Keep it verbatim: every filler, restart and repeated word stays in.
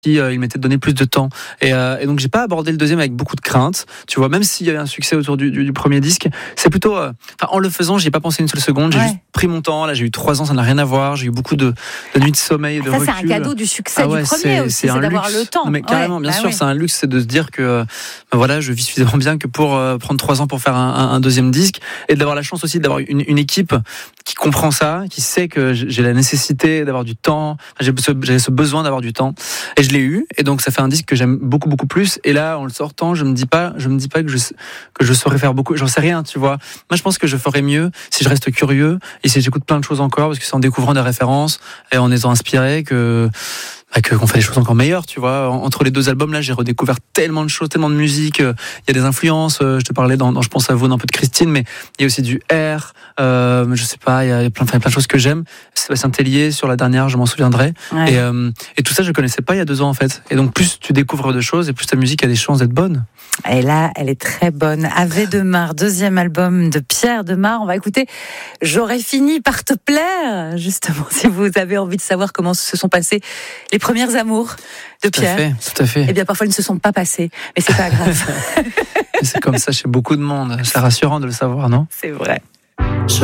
si euh, il m'était donné plus de temps. Et, euh, et donc j'ai pas abordé le deuxième avec beaucoup de crainte, tu vois, même s'il y avait un succès autour du, du, du premier disque, c'est plutôt, euh, en le faisant, j'y ai pas pensé une seule seconde, j'ai Ouais. juste pris mon temps. Là, j'ai eu trois ans, ça n'a rien à voir. J'ai eu beaucoup de, de nuits de sommeil et de Ça, recul. c'est un cadeau du succès Ah ouais, du premier c'est, aussi, c'est, c'est, un d'avoir luxe. le temps. Non, mais carrément, Ouais, bien bah sûr, oui. c'est un luxe, c'est de se dire que, euh, ben voilà, je vis suffisamment bien que pour euh, prendre trois ans pour faire un, un, un deuxième disque, et d'avoir la chance aussi d'avoir une, une équipe qui comprend ça, qui sait que j'ai la nécessité d'avoir du temps. J'ai ce, j'ai ce besoin d'avoir du temps, et je l'ai eu. Et donc, ça fait un disque que j'aime beaucoup, beaucoup plus. Et là, en le sortant, je me dis pas, je me dis pas que je que je saurais faire beaucoup. J'en sais rien, tu vois. Moi, je pense que je ferais mieux si je reste curieux et si j'écoute plein de choses encore, parce que c'est en découvrant des références et en étant inspiré que bah, que qu'on fait des choses encore meilleures, tu vois. Entre les deux albums, là, j'ai redécouvert tellement de choses, tellement de musique. Il y a des influences. Je te parlais dans, dans Je pense à vous, un peu de Christine, mais il y a aussi du R. Euh, je sais pas, il y a plein, plein de choses que j'aime. Sébastien Tellier sur la dernière, je m'en souviendrai. Ouais. Et, euh, et tout ça, je connaissais pas il y a deux ans en fait. Et donc, plus tu découvres de choses, et plus ta musique a des chances d'être bonne. Et là, elle est très bonne. Ave de Mar, deuxième album de Pierre Demar. On va écouter J'aurais fini par te plaire. Justement, si vous avez envie de savoir comment se sont passés les premiers amours de Pierre. Tout à fait, tout à fait. Eh bien, parfois, ils ne se sont pas passés. Mais c'est pas grave. C'est comme ça chez beaucoup de monde. C'est rassurant de le savoir, non ? C'est vrai.